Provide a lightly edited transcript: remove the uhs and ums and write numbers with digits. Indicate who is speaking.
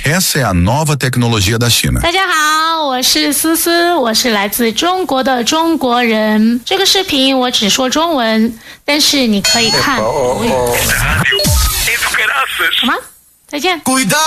Speaker 1: Essa é a nova tecnologia da China.
Speaker 2: 大家好，我是思思，我是来自中国的中国人。这个视频我只说中文，但是你可以看。什么？再见。